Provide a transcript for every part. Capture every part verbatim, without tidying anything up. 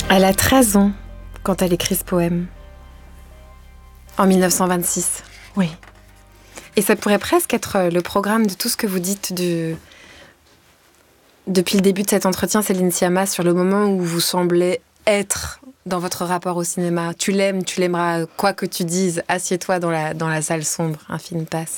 Elle a treize ans quand elle écrit ce poème. En mille neuf cent vingt-six. Oui. Et ça pourrait presque être le programme de tout ce que vous dites du... depuis le début de cet entretien, Céline Sciamma, sur le moment où vous semblez être dans votre rapport au cinéma. Tu l'aimes, tu l'aimeras, quoi que tu dises, assieds-toi dans la, dans la salle sombre, un film passe.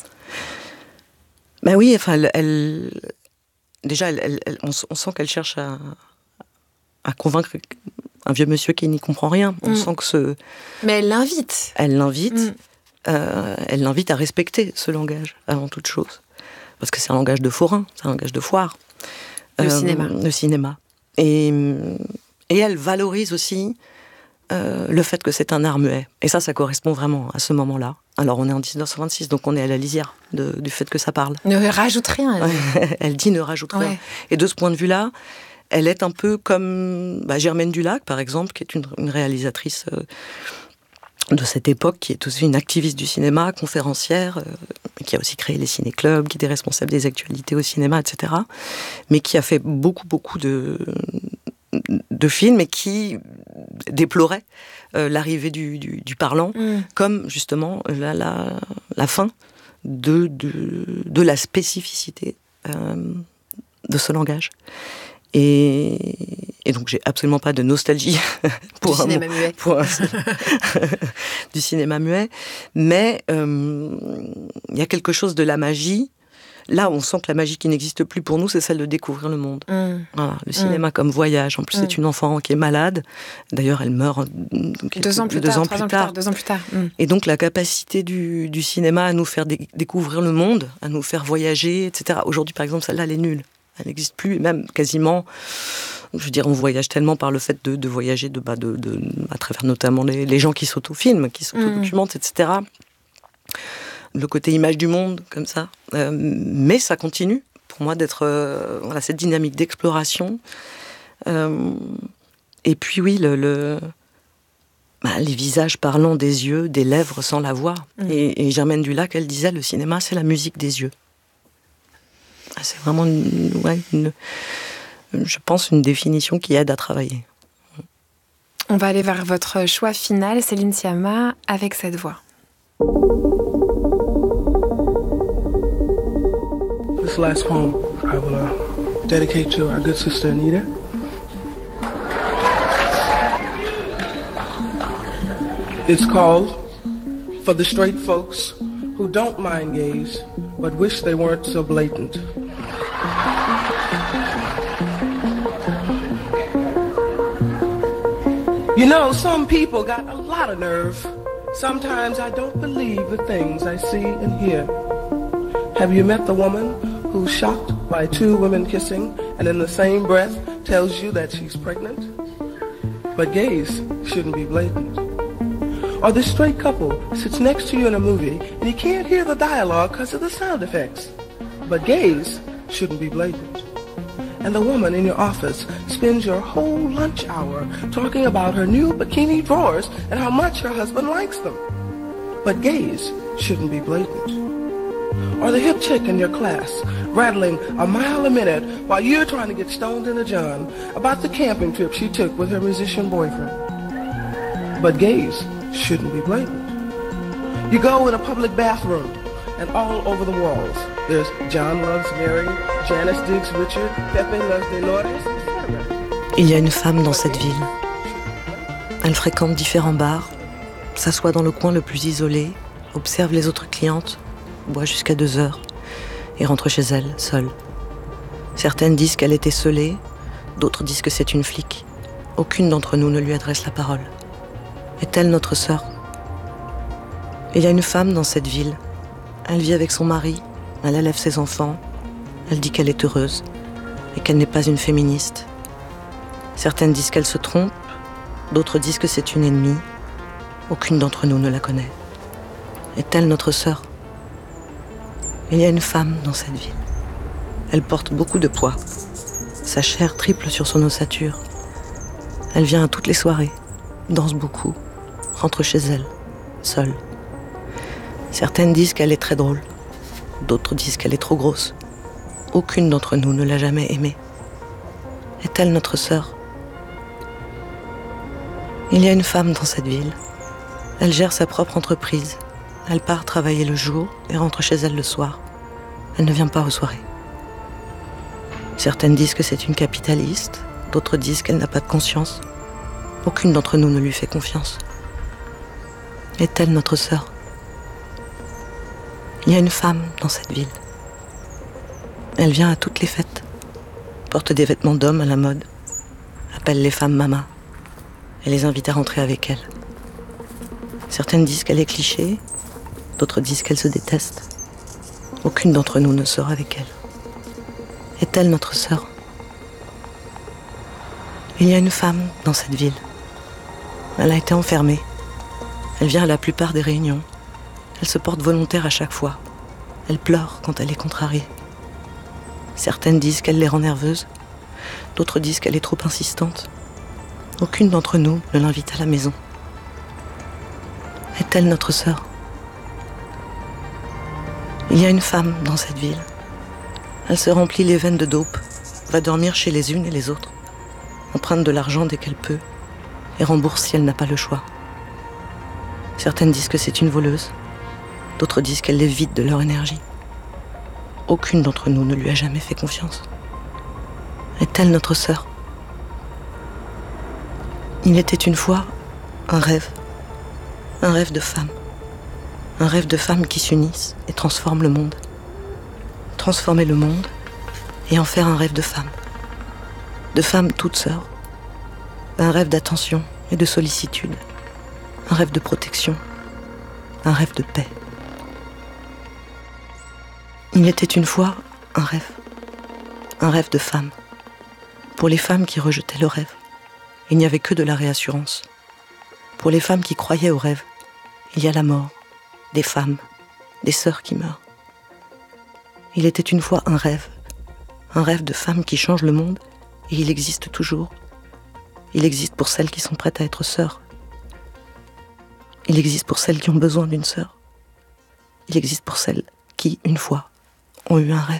Ben oui, enfin, elle, elle déjà, elle, elle, on, on sent qu'elle cherche à, à convaincre un vieux monsieur qui n'y comprend rien. On mm. sent que ce... Mais elle l'invite. Elle l'invite. Mm. Euh, elle l'invite à respecter ce langage, avant toute chose. Parce que c'est un langage de forain, c'est un langage de foire. Le euh, cinéma. Le cinéma. Et, et elle valorise aussi euh, le fait que c'est un art muet. Et ça, ça correspond vraiment à ce moment-là. Alors, on est en dix-neuf cent vingt-six, donc on est à la lisière de, du fait que ça parle. Ne rajoute rien. Elle, elle dit ne rajoute rien. Ouais. Et de ce point de vue-là, elle est un peu comme bah, Germaine Dulac, par exemple, qui est une, une réalisatrice euh, de cette époque, qui est aussi une activiste du cinéma, conférencière, euh, qui a aussi créé les ciné-clubs, qui était responsable des actualités au cinéma, et cetera. Mais qui a fait beaucoup, beaucoup de, de films et qui déplorait euh, l'arrivée du, du, du parlant, mm. comme justement la, la, la fin de, de, de la spécificité euh, de ce langage. Et, et donc, j'ai absolument pas de nostalgie pour du un cinéma mot, muet. Pour un, du cinéma muet. Mais il euh, y a quelque chose de la magie. Là, on sent que la magie qui n'existe plus pour nous, c'est celle de découvrir le monde. Mm. Voilà, le cinéma mm. comme voyage. En plus, mm. c'est une enfant qui est malade. D'ailleurs, elle meurt deux ans plus deux tard. Ans Trois plus ans tard. plus tard. Deux ans plus tard. Mm. Et donc, la capacité du, du cinéma à nous faire dé- découvrir le monde, à nous faire voyager, et cetera. Aujourd'hui, par exemple, celle-là, elle est nulle. Elle n'existe plus, et même quasiment, je veux dire, on voyage tellement par le fait de, de voyager, de, bah, de, de, à travers notamment les, les gens qui s'autofilment, qui s'autodocumentent, mmh. et cetera. Le côté image du monde, comme ça. Euh, mais ça continue, pour moi, d'être euh, voilà, cette dynamique d'exploration. Euh, et puis oui, le, le, bah, les visages parlants des yeux, des lèvres sans la voix. Mmh. Et, et Germaine Dulac, elle disait, le cinéma, c'est la musique des yeux. C'est vraiment, une, ouais, une, je pense, une définition qui aide à travailler. On va aller vers votre choix final, Céline Sciamma, avec cette voix. This last poem I will uh, dedicate to our good sister Anita. It's called For the Straight Folks Who Don't Mind Gays But Wish They Weren't So Blatant. You know, some people got a lot of nerve. Sometimes I don't believe the things I see and hear. Have you met the woman who's shocked by two women kissing and in the same breath tells you that she's pregnant? But gays shouldn't be blatant. Or this straight couple sits next to you in a movie and you can't hear the dialogue because of the sound effects. But gays shouldn't be blatant. And the woman in your office spends your whole lunch hour talking about her new bikini drawers and how much her husband likes them. But gays shouldn't be blatant. Or the hip chick in your class rattling a mile a minute while you're trying to get stoned in a john about the camping trip she took with her musician boyfriend. But gays shouldn't be blatant. You go in a public bathroom and all over the walls there's John loves Mary, Janice digs Richard, Pepe loves Dolores, et cetera. Il y a une femme dans cette ville. Elle fréquente différents bars, s'assoit dans le coin le plus isolé, observe les autres clientes, boit jusqu'à deux heures et rentre chez elle, seule. Certaines disent qu'elle est esseulée, d'autres disent que c'est une flic. Aucune d'entre nous ne lui adresse la parole. Est-elle notre sœur ? Il y a une femme dans cette ville. Elle vit avec son mari, elle élève ses enfants, elle dit qu'elle est heureuse et qu'elle n'est pas une féministe. Certaines disent qu'elle se trompe, d'autres disent que c'est une ennemie. Aucune d'entre nous ne la connaît. Est-elle notre sœur ? Il y a une femme dans cette ville. Elle porte beaucoup de poids. Sa chair triple sur son ossature. Elle vient à toutes les soirées, danse beaucoup, rentre chez elle, seule. Certaines disent qu'elle est très drôle. D'autres disent qu'elle est trop grosse. Aucune d'entre nous ne l'a jamais aimée. Est-elle notre sœur ? Il y a une femme dans cette ville. Elle gère sa propre entreprise. Elle part travailler le jour et rentre chez elle le soir. Elle ne vient pas aux soirées. Certaines disent que c'est une capitaliste, d'autres disent qu'elle n'a pas de conscience. Aucune d'entre nous ne lui fait confiance. Est-elle notre sœur ? Il y a une femme dans cette ville. Elle vient à toutes les fêtes, porte des vêtements d'hommes à la mode, appelle les femmes mamas et les invite à rentrer avec elle. Certaines disent qu'elle est cliché, d'autres disent qu'elle se déteste. Aucune d'entre nous ne sort avec elle. Est-elle notre sœur ? Il y a une femme dans cette ville. Elle a été enfermée. Elle vient à la plupart des réunions. Elle se porte volontaire à chaque fois. Elle pleure quand elle est contrariée. Certaines disent qu'elle les rend nerveuses. D'autres disent qu'elle est trop insistante. Aucune d'entre nous ne l'invite à la maison. Est-elle notre sœur ? Il y a une femme dans cette ville. Elle se remplit les veines de dope, va dormir chez les unes et les autres, emprunte de l'argent dès qu'elle peut et rembourse si elle n'a pas le choix. Certaines disent que c'est une voleuse, d'autres disent qu'elle les vide de leur énergie. Aucune d'entre nous ne lui a jamais fait confiance. Est-elle notre sœur ? Il était une fois un rêve, un rêve de femme, un rêve de femmes qui s'unissent et transforment le monde. Transformer le monde et en faire un rêve de femme, de femmes toutes sœurs, un rêve d'attention et de sollicitude, un rêve de protection, un rêve de paix. Il était une fois un rêve, un rêve de femme. Pour les femmes qui rejetaient le rêve, il n'y avait que de la réassurance. Pour les femmes qui croyaient au rêve, il y a la mort, des femmes, des sœurs qui meurent. Il était une fois un rêve, un rêve de femmes qui changent le monde, et il existe toujours. Il existe pour celles qui sont prêtes à être sœurs. Il existe pour celles qui ont besoin d'une sœur. Il existe pour celles qui, une fois, ont eu un rêve.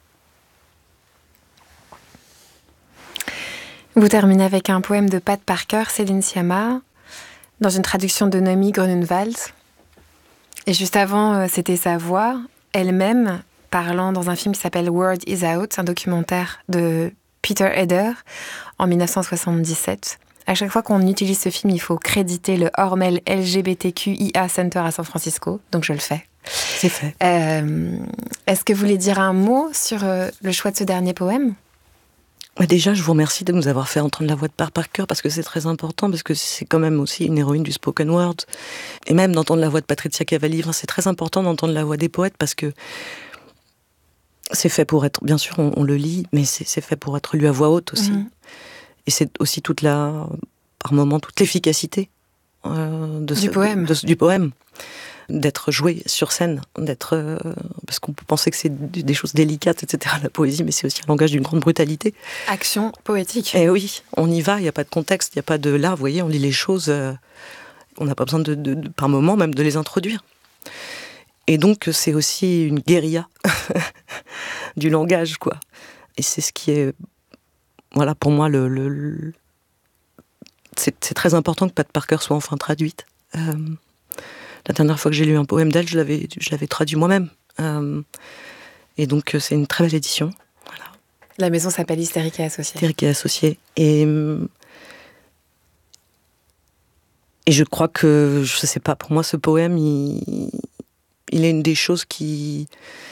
Vous terminez avec un poème de Pat Parker, Céline Sciamma, dans une traduction de Noémie Grunewald. Et juste avant, c'était sa voix, elle-même, parlant dans un film qui s'appelle Word is Out, un documentaire de Peter Eder, en dix-neuf cent soixante-dix-sept. À chaque fois qu'on utilise ce film, il faut créditer le Hormel L G B T Q I A Center à San Francisco, donc je le fais. C'est fait. Euh, est-ce que vous voulez dire un mot sur euh, le choix de ce dernier poème ? Déjà, je vous remercie de nous avoir fait entendre la voix de Pat Parker, parce que c'est très important, parce que c'est quand même aussi une héroïne du spoken word. Et même d'entendre la voix de Patrizia Cavalli, c'est très important d'entendre la voix des poètes, parce que c'est fait pour être, bien sûr, on, on le lit, mais c'est, c'est fait pour être lu à voix haute aussi. Mmh. Et c'est aussi toute la, par moments, toute l'efficacité euh, de du, ce, poème. De, de, du poème. D'être joué sur scène, d'être euh, parce qu'on peut penser que c'est des choses délicates, et cetera. La poésie, mais c'est aussi un langage d'une grande brutalité. Action poétique. Et oui, on y va. Il n'y a pas de contexte, il n'y a pas de là. Vous voyez, on lit les choses. Euh, on n'a pas besoin de, de, de, par moment, même de les introduire. Et donc, c'est aussi une guérilla du langage, quoi. Et c'est ce qui est, voilà, pour moi, le, le, le... C'est, c'est très important que Pat Parker soit enfin traduite. Euh, La dernière fois que j'ai lu un poème d'elle, je l'avais, je l'avais traduit moi-même. Euh, et donc, c'est une très belle édition. Voilà. La maison s'appelle Hystérique et Associés. Hystérique et Associés. Et, et je crois que, je sais pas, pour moi, ce poème, il, il est une des choses qui,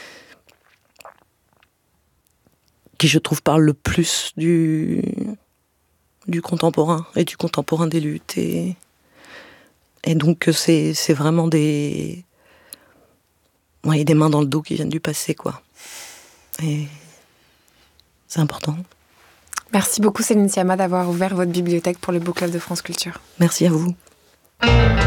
qui, je trouve, parle le plus du, du contemporain et du contemporain des luttes. Et, Et donc, c'est, c'est vraiment des... Ouais, des mains dans le dos qui viennent du passé, quoi. Et c'est important. Merci beaucoup, Céline Sciamma, d'avoir ouvert votre bibliothèque pour le Book Club de France Culture. Merci à vous.